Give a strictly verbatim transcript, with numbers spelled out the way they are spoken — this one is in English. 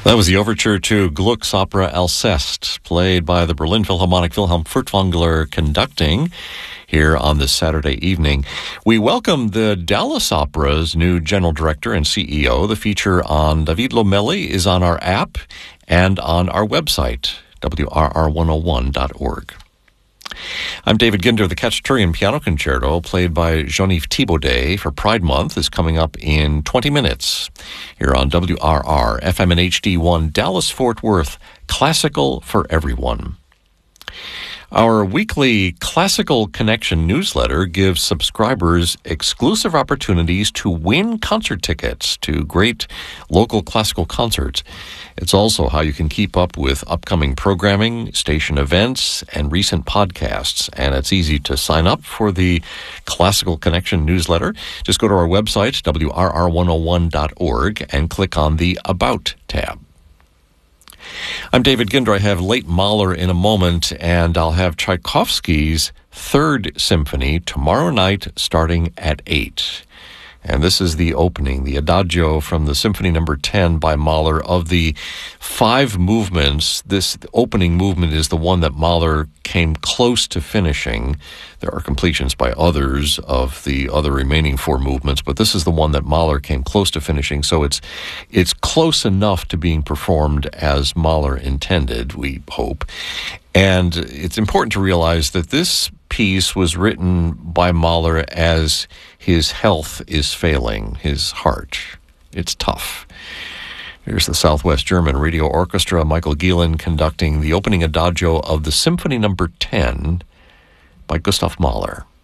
That was the overture to Gluck's opera Alceste, played by the Berlin Philharmonic Wilhelm Furtwängler conducting here on this Saturday evening. We welcome the Dallas Opera's new general director and C E O. The feature on David Lomeli is on our app and on our website, W R R one oh one dot org. I'm David Ginder. The Khachaturian Piano Concerto, played by Jean-Yves Thibaudet for Pride Month, is coming up in twenty minutes here on W R R, F M and H D one, Dallas-Fort Worth, classical for everyone. Our weekly Classical Connection newsletter gives subscribers exclusive opportunities to win concert tickets to great local classical concerts. It's also how you can keep up with upcoming programming, station events, and recent podcasts. And it's easy to sign up for the Classical Connection newsletter. Just go to our website, W R R one oh one dot org, and click on the About tab. I'm David Ginder. I have late Mahler in a moment, and I'll have Tchaikovsky's Third Symphony tomorrow night starting at eight. And this is the opening, the Adagio from the Symphony Number ten by Mahler. Of the five movements, this opening movement is the one that Mahler came close to finishing. There are completions by others of the other remaining four movements, but this is the one that Mahler came close to finishing, so it's it's close enough to being performed as Mahler intended, we hope. And it's important to realize that this piece was written by Mahler as his health is failing, his heart. It's tough. Here's the Southwest German Radio Orchestra, Michael Gielen conducting the opening Adagio of the Symphony Number ten by Gustav Mahler.